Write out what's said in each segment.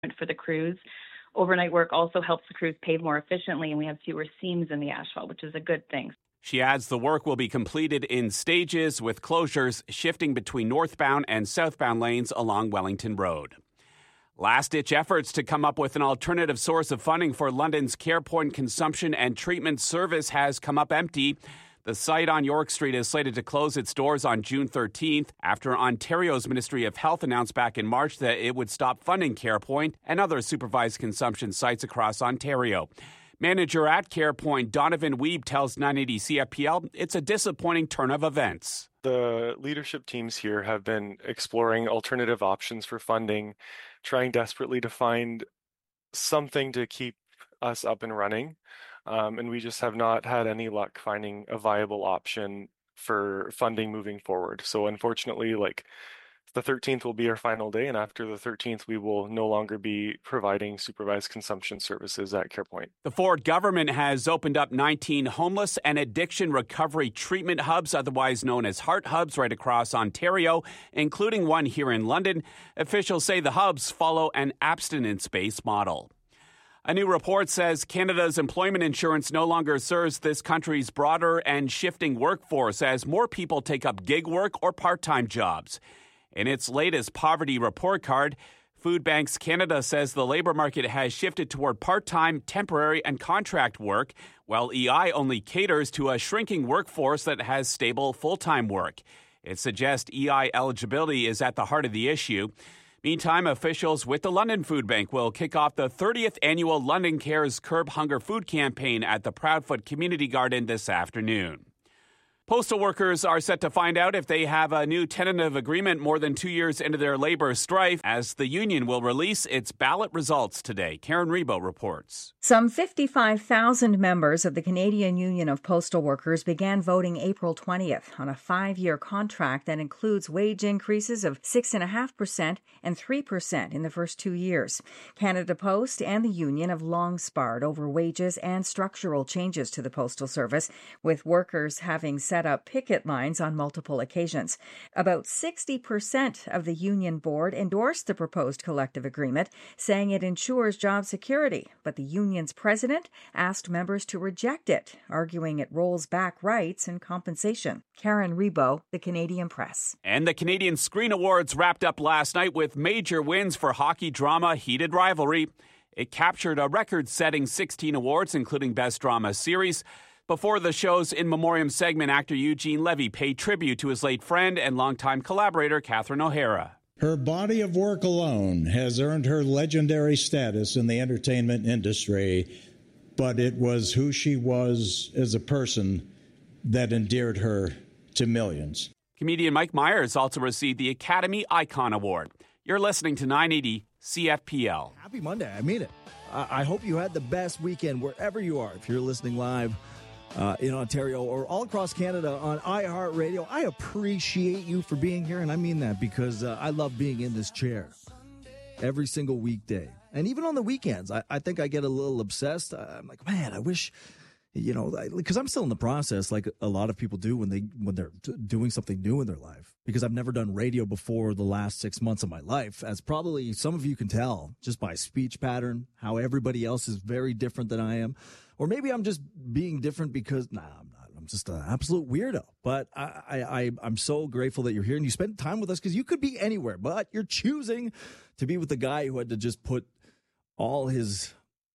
for the crews. Overnight work also helps the crews pave more efficiently, and we have fewer seams in the asphalt, which is a good thing. She adds the work will be completed in stages, with closures shifting between northbound and southbound lanes along Wellington Road. Last-ditch efforts to come up with an alternative source of funding for London's CarePoint Consumption and Treatment Service has come up empty. The site on York Street is slated to close its doors on June 13th after Ontario's Ministry of Health announced back in March that it would stop funding CarePoint and other supervised consumption sites across Ontario. Manager at CarePoint, Donovan Weeb, tells 980 CFPL it's a disappointing turn of events. The leadership teams here have been exploring alternative options for funding, trying desperately to find something to keep us up and running. And we just have not had any luck finding a viable option for funding moving forward. So unfortunately, the 13th will be our final day, and after the 13th, we will no longer be providing supervised consumption services at CarePoint. The Ford government has opened up 19 homeless and addiction recovery treatment hubs, otherwise known as Heart Hubs, right across Ontario, including one here in London. Officials say the hubs follow an abstinence-based model. A new report says Canada's employment insurance no longer serves this country's broader and shifting workforce as more people take up gig work or part-time jobs. In its latest poverty report card, Food Banks Canada says the labor market has shifted toward part-time, temporary, and contract work, while EI only caters to a shrinking workforce that has stable full-time work. It suggests EI eligibility is at the heart of the issue. Meantime, officials with the London Food Bank will kick off the 30th annual London Cares Curb Hunger Food campaign at the Proudfoot Community Garden this afternoon. Postal workers are set to find out if they have a new tentative agreement more than 2 years into their labor strife, as the union will release its ballot results today. Karen Rebo reports. Some 55,000 members of the Canadian Union of Postal Workers began voting April 20th on a 5-year contract that includes wage increases of 6.5% and 3% in the first 2 years. Canada Post and the union have long sparred over wages and structural changes to the Postal Service, with workers having set up picket lines on multiple occasions. About 60% of the union board endorsed the proposed collective agreement, saying it ensures job security, but the union's president asked members to reject it, arguing it rolls back rights and compensation. Karen Rebo, The Canadian Press. And the Canadian Screen Awards wrapped up last night with major wins for hockey drama Heated Rivalry. It captured a record-setting 16 awards, including Best Drama Series. Before the show's In Memoriam segment, actor Eugene Levy paid tribute to his late friend and longtime collaborator, Catherine O'Hara. Her body of work alone has earned her legendary status in the entertainment industry, but it was who she was as a person that endeared her to millions. Comedian Mike Myers also received the Academy Icon Award. You're listening to 980 CFPL. Happy Monday. I mean it. I hope you had the best weekend wherever you are. If you're listening live in Ontario or all across Canada on iHeartRadio, I appreciate you for being here, and I mean that because I love being in this chair every single weekday. And even on the weekends, I think I get a little obsessed. I'm like, man, I wish, because I'm still in the process like a lot of people do when they're doing something new in their life. Because I've never done radio before the last 6 months of my life, as probably some of you can tell just by speech pattern, how everybody else is very different than I am. Or maybe I'm just being different because, I'm not. I'm just an absolute weirdo. But I'm so grateful that you're here and you spend time with us because you could be anywhere, but you're choosing to be with the guy who had to just put all his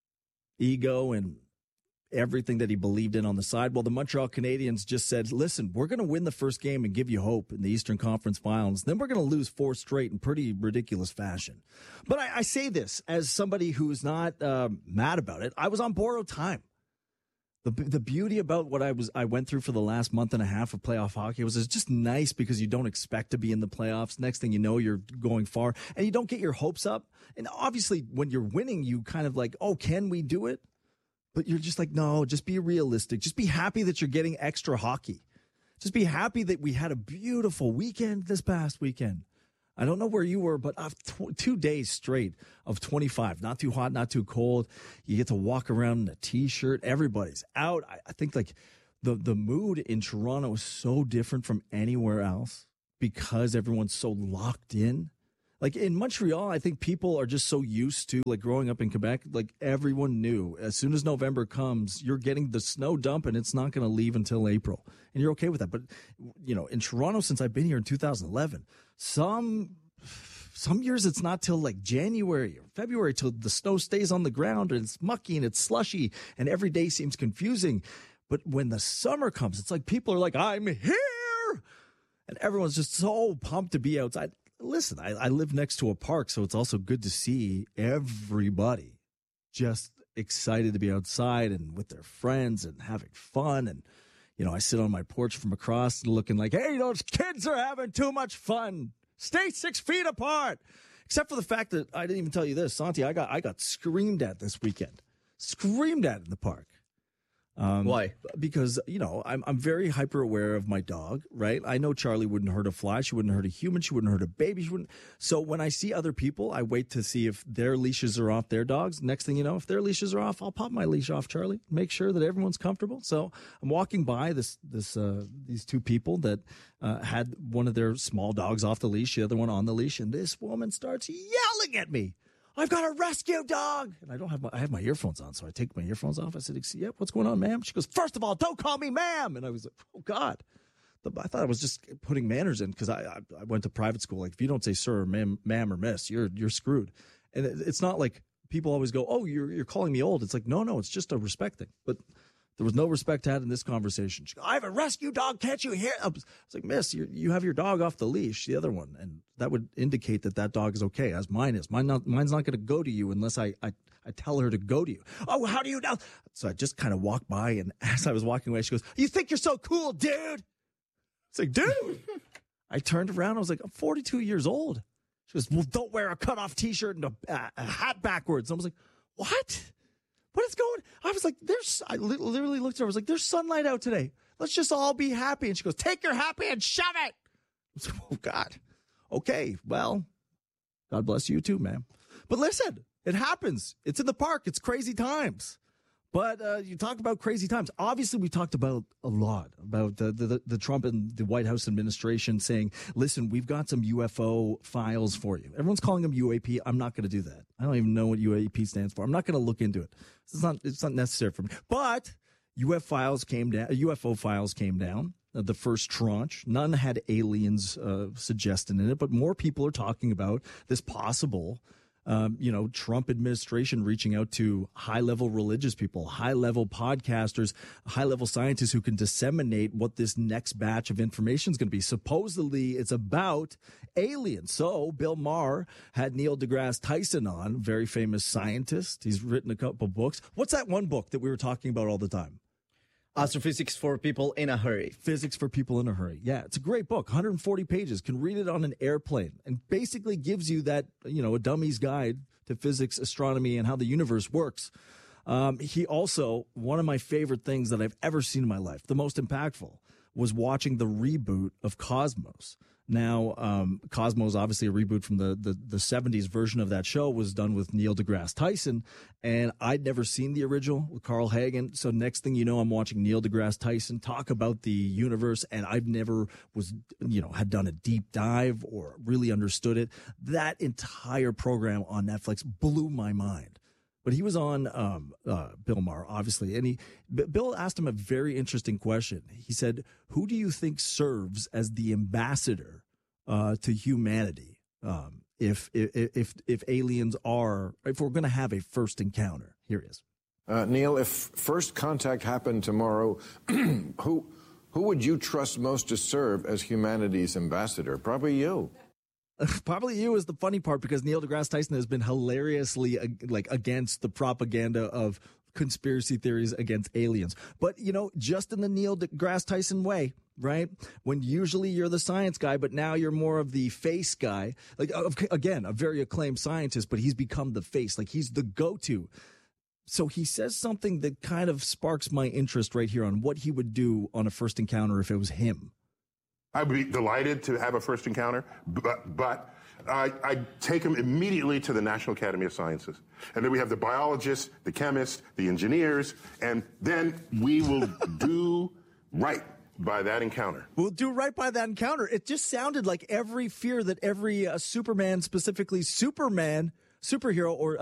ego and everything that he believed in on the side. Well, the Montreal Canadiens just said, listen, we're going to win the first game and give you hope in the Eastern Conference Finals. Then we're going to lose 4 straight in pretty ridiculous fashion. But I say this as somebody who's not mad about it. I was on borrowed time. The beauty about what I went through for the last month and a half of playoff hockey was it's just nice because you don't expect to be in the playoffs. Next thing you know, you're going far and you don't get your hopes up. And obviously when you're winning, you kind of like, oh, can we do it? But you're just like, no, just be realistic. Just be happy that you're getting extra hockey. Just be happy that we had a beautiful weekend this past weekend. I don't know where you were, but 2 days straight of 25. Not too hot, not too cold. You get to walk around in a T-shirt. Everybody's out. I think like the mood in Toronto is so different from anywhere else because everyone's so locked in. Like in Montreal, I think people are just so used to, like, growing up in Quebec, like, everyone knew as soon as November comes, you're getting the snow dump and it's not going to leave until April. And you're okay with that. But, you know, in Toronto, since I've been here in 2011, some years it's not till like January or February till the snow stays on the ground and it's mucky and it's slushy and every day seems confusing. But when the summer comes, it's like people are like, I'm here. And everyone's just so pumped to be outside. Listen, I live next to a park, so it's also good to see everybody just excited to be outside and with their friends and having fun. And, you know, I sit on my porch from across looking like, hey, those kids are having too much fun. Stay 6 feet apart. Except for the fact that I didn't even tell you this, Santi, I got screamed at this weekend. Screamed at in the park. Why? Because, you know, I'm very hyper aware of my dog, right? I know Charlie wouldn't hurt a fly. She wouldn't hurt a human. She wouldn't hurt a baby. She wouldn't. So when I see other people, I wait to see if their leashes are off their dogs. Next thing you know, if their leashes are off, I'll pop my leash off, Charlie. Make sure that everyone's comfortable. So I'm walking by these two people that had one of their small dogs off the leash, the other one on the leash, and this woman starts yelling at me. I've got a rescue dog. And I have my earphones on, so I take my earphones off. I said, yeah, what's going on, ma'am? She goes, first of all, don't call me ma'am. And I was like, oh, God. I thought I was just putting manners in because I went to private school. Like, if you don't say sir, or ma'am, or miss, you're screwed. And it's not like people always go, oh, you're calling me old. It's like, no, it's just a respect thing. But there was no respect had in this conversation. She goes, I have a rescue dog. Can't you hear? I was like, miss, you have your dog off the leash, the other one. And that would indicate that dog is okay, as mine is. Mine's not going to go to you unless I tell her to go to you. Oh, how do you know? So I just kind of walked by, and as I was walking away, she goes, you think you're so cool, dude? It's like, dude. I turned around. I was like, I'm 42 years old. She goes, well, don't wear a cutoff T-shirt and a hat backwards. And I was like, what? What is going? I was like, I literally looked at her. I was like, there's sunlight out today. Let's just all be happy. And she goes, take your happy and shove it. I was like, oh, God. Okay, well, God bless you too, ma'am. But listen, it happens. It's in the park. It's crazy times. But you talk about crazy times. Obviously, we talked about a lot about the Trump and the White House administration saying, listen, we've got some UFO files for you. Everyone's calling them UAP. I'm not going to do that. I don't even know what UAP stands for. I'm not going to look into it. It's not necessary for me. But UFO files came down. The first tranche. None had aliens suggested in it, but more people are talking about this possible Trump administration reaching out to high-level religious people, high-level podcasters, high-level scientists who can disseminate what this next batch of information is going to be. Supposedly, it's about aliens. So Bill Maher had Neil deGrasse Tyson on, very famous scientist. He's written a couple books. What's that one book that we were talking about all the time? Astrophysics for People in a Hurry. Physics for People in a Hurry. Yeah, it's a great book, 140 pages. Can read it on an airplane and basically gives you that, a dummy's guide to physics, astronomy, and how the universe works. He also, one of my favorite things that I've ever seen in my life, the most impactful, was watching the reboot of Cosmos. Now, Cosmos, obviously a reboot from the 70s version of that show, was done with Neil deGrasse Tyson, and I'd never seen the original with Carl Sagan. So next thing you know, I'm watching Neil deGrasse Tyson talk about the universe, and I've never had done a deep dive or really understood it. That entire program on Netflix blew my mind. But he was on Bill Maher, obviously, and Bill asked him a very interesting question. He said, who do you think serves as the ambassador to humanity if aliens if we're going to have a first encounter? Here he is. Neil, if first contact happened tomorrow, who would you trust most to serve as humanity's ambassador? Probably you. Probably you is the funny part, because Neil deGrasse Tyson has been hilariously against the propaganda of conspiracy theories against aliens. But, just in the Neil deGrasse Tyson way, right? When usually you're the science guy, but now you're more of the face guy. Again, a very acclaimed scientist, but he's become the face. He's the go-to. So he says something that kind of sparks my interest right here on what he would do on a first encounter if it was him. I would be delighted to have a first encounter, but I'd take him immediately to the National Academy of Sciences. And then we have the biologists, the chemists, the engineers, and then we will do right. by that encounter. We'll do right by that encounter. It just sounded like every fear that every Superman, specifically superhero, or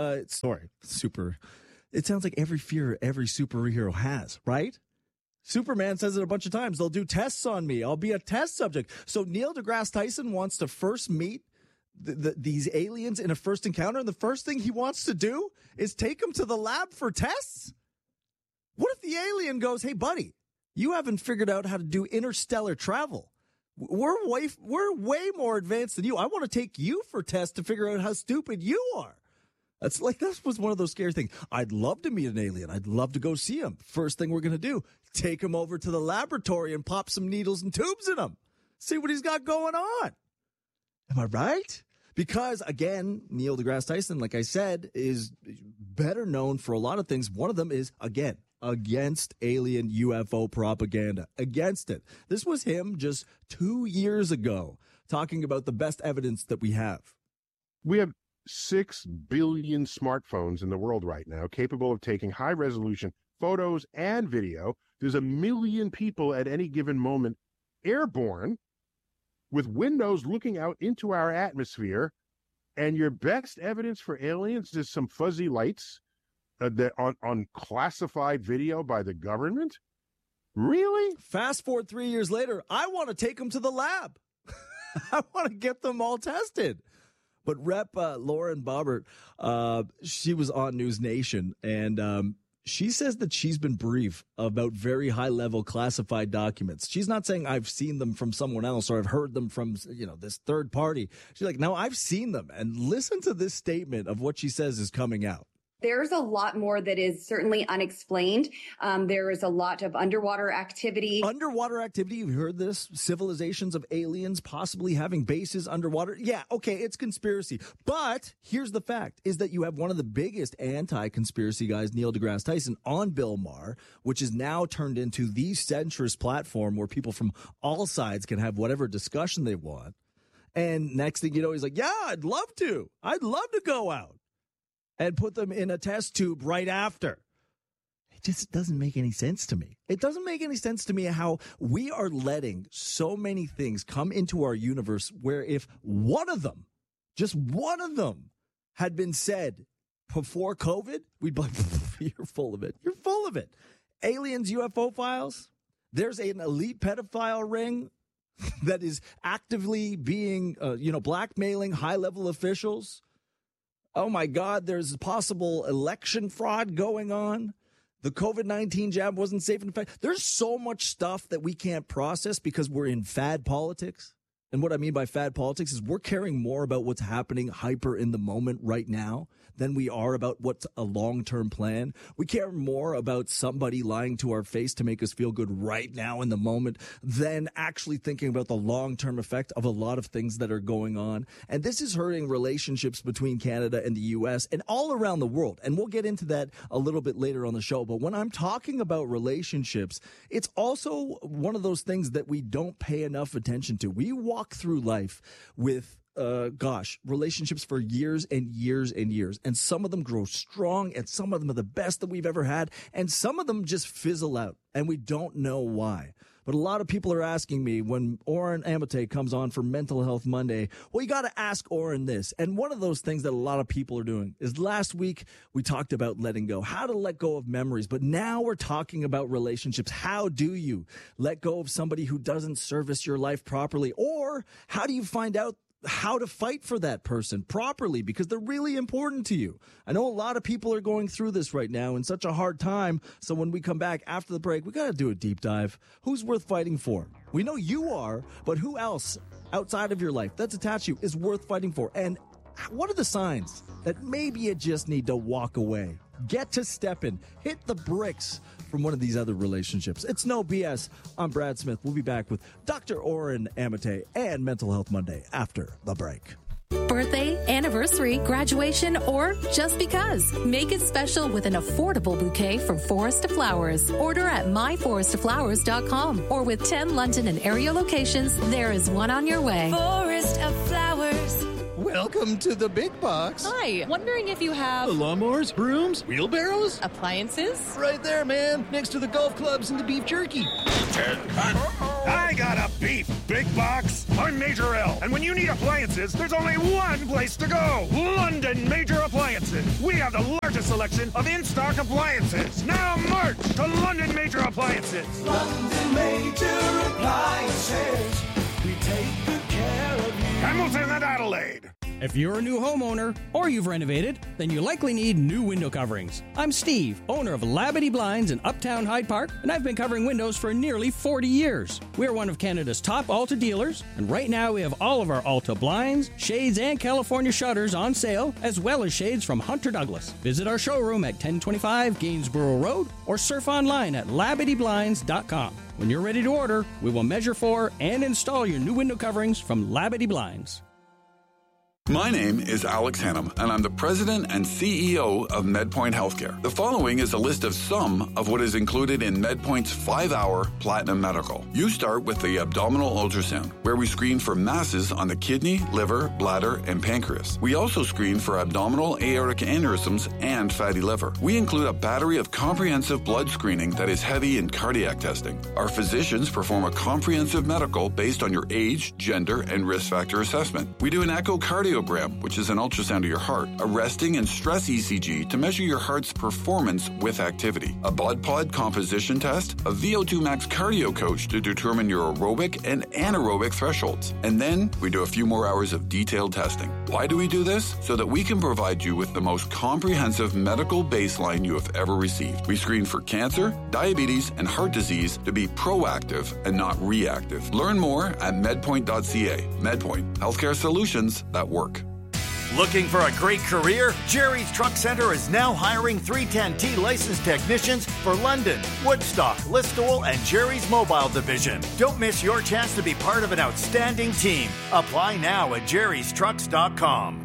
it sounds like every fear every superhero has, right? Superman says it a bunch of times. They'll do tests on me. I'll be a test subject. So Neil deGrasse Tyson wants to first meet these aliens in a first encounter, and the first thing he wants to do is take them to the lab for tests? What if the alien goes, hey, buddy, you haven't figured out how to do interstellar travel. We're way more advanced than you. I want to take you for tests to figure out how stupid you are. That was one of those scary things. I'd love to meet an alien. I'd love to go see him. First thing we're going to do, take him over to the laboratory and pop some needles and tubes in him. See what he's got going on. Am I right? Because, again, Neil deGrasse Tyson, like I said, is better known for a lot of things. One of them is, again, against alien UFO propaganda. Against it. This was him just 2 years ago talking about the best evidence that we have. We have 6 billion smartphones in the world right now capable of taking high-resolution photos and video. There's 1 million people at any given moment airborne with windows looking out into our atmosphere, and your best evidence for aliens is some fuzzy lights that on classified video by the government? Really? Fast forward 3 years later, I want to take them to the lab. I want to get them all tested. But Rep. Lauren Boebert, she was on News Nation, and she says that she's been briefed about very high-level classified documents. She's not saying I've seen them from someone else or I've heard them from, this third party. She's like, no, I've seen them. And listen to this statement of what she says is coming out. There's a lot more that is certainly unexplained. There is a lot of underwater activity. Underwater activity, you've heard this? Civilizations of aliens possibly having bases underwater. Yeah, okay, it's conspiracy. But here's the fact, is that you have one of the biggest anti-conspiracy guys, Neil deGrasse Tyson, on Bill Maher, which is now turned into the centrist platform where people from all sides can have whatever discussion they want. And next thing you know, he's like, yeah, I'd love to go out and put them in a test tube right after. It just doesn't make any sense to me. It doesn't make any sense to me how we are letting so many things come into our universe where if one of them, just one of them, had been said before COVID, we'd be like, you're full of it. You're full of it. Aliens, UFO files. There's an elite pedophile ring that is actively being, blackmailing high-level officials. Oh, my God, there's possible election fraud going on. The COVID-19 jab wasn't safe and effective. There's so much stuff that we can't process because we're in fad politics. And what I mean by fad politics is we're caring more about what's happening hyper in the moment right now than we are about what's a long-term plan. We care more about somebody lying to our face to make us feel good right now in the moment than actually thinking about the long-term effect of a lot of things that are going on. And this is hurting relationships between Canada and the U.S. and all around the world. And we'll get into that a little bit later on the show. But when I'm talking about relationships, it's also one of those things that we don't pay enough attention to. We walk through life with relationships for years and years and years. And some of them grow strong and some of them are the best that we've ever had. And some of them just fizzle out and we don't know why. But a lot of people are asking me when Oren Amate comes on for Mental Health Monday, well, you got to ask Oren this. And one of those things that a lot of people are doing is last week we talked about letting go, how to let go of memories. But now we're talking about relationships. How do you let go of somebody who doesn't service your life properly? Or how do you find out how to fight for that person properly because they're really important to you? I know a lot of people are going through this right now in such a hard time. So when we come back after the break, we got to do a deep dive. Who's worth fighting for? We know you are, but who else outside of your life that's attached to you is worth fighting for? And what are the signs that maybe you just need to walk away? Get to stepping, hit the bricks from one of these other relationships. It's No BS. I'm Brad Smith. We'll be back with Dr. Oren Amate and Mental Health Monday after the break. Birthday, anniversary, graduation, or just because. Make it special with an affordable bouquet from Forest of Flowers. Order at myforestoflowers.com or with 10 London and area locations, there is one on your way. Forest of Flowers. Welcome to the big box. Hi, wondering if you have... lawnmowers, brooms, wheelbarrows? Appliances? Right there, man. Next to the golf clubs and the beef jerky. I got a beef big box. I'm Major L. And when you need appliances, there's only one place to go. London Major Appliances. We have the largest selection of in-stock appliances. Now march to London Major Appliances. London Major Appliances. We take good care of you. Hamilton and Adelaide. If you're a new homeowner or you've renovated, then you likely need new window coverings. I'm Steve, owner of Labadee Blinds in Uptown Hyde Park, and I've been covering windows for nearly 40 years. We're one of Canada's top Alta dealers, and right now we have all of our Alta blinds, shades, and California shutters on sale, as well as shades from Hunter Douglas. Visit our showroom at 1025 Gainsborough Road or surf online at LabadeeBlinds.com. When you're ready to order, we will measure for and install your new window coverings from Labadee Blinds. My name is Alex Hannum, and I'm the president and CEO of MedPoint Healthcare. The following is a list of some of what is included in MedPoint's 5-hour Platinum Medical. You start with the abdominal ultrasound, where we screen for masses on the kidney, liver, bladder, and pancreas. We also screen for abdominal aortic aneurysms and fatty liver. We include a battery of comprehensive blood screening that is heavy in cardiac testing. Our physicians perform a comprehensive medical based on your age, gender, and risk factor assessment. We do an echocardiogram, which is an ultrasound of your heart, a resting and stress ECG to measure your heart's performance with activity, a blood pod composition test, a VO2 max cardio coach to determine your aerobic and anaerobic thresholds. And then we do a few more hours of detailed testing. Why do we do this? So that we can provide you with the most comprehensive medical baseline you have ever received. We screen for cancer, diabetes, and heart disease to be proactive and not reactive. Learn more at medpoint.ca. MedPoint, healthcare solutions that work. Looking for a great career? Jerry's Truck Center is now hiring 310T licensed technicians for London, Woodstock, Listowel, and Jerry's Mobile Division. Don't miss your chance to be part of an outstanding team. Apply now at jerrystrucks.com.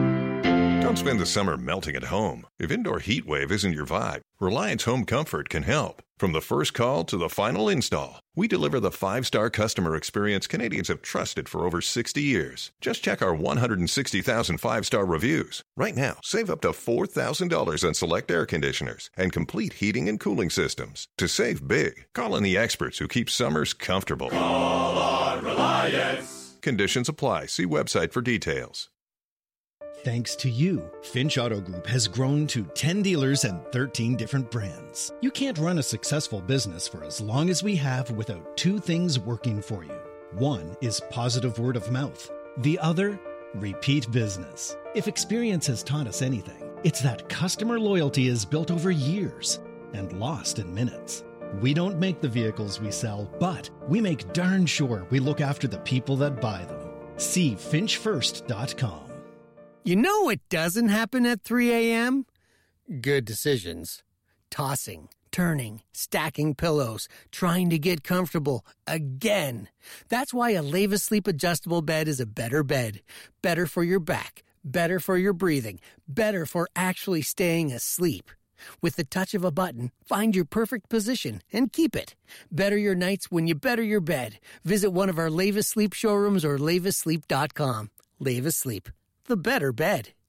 Don't spend the summer melting at home. If indoor heat wave isn't your vibe, Reliance Home Comfort can help. From the first call to the final install, we deliver the 5-star customer experience Canadians have trusted for over 60 years. Just check our 160,000 5-star reviews. Right now, save up to $4,000 on select air conditioners and complete heating and cooling systems. To save big, call on the experts who keep summers comfortable. Call on Reliance. Conditions apply. See website for details. Thanks to you, Finch Auto Group has grown to 10 dealers and 13 different brands. You can't run a successful business for as long as we have without two things working for you. One is positive word of mouth. The other, repeat business. If experience has taught us anything, it's that customer loyalty is built over years and lost in minutes. We don't make the vehicles we sell, but we make darn sure we look after the people that buy them. See finchfirst.com. You know what doesn't happen at 3 a.m.? Good decisions. Tossing, turning, stacking pillows, trying to get comfortable again. That's why a Leva Sleep adjustable bed is a better bed. Better for your back, better for your breathing, better for actually staying asleep. With the touch of a button, find your perfect position and keep it. Better your nights when you better your bed. Visit one of our Leva Sleep showrooms or levasleep.com. Leva Sleep. The better bed.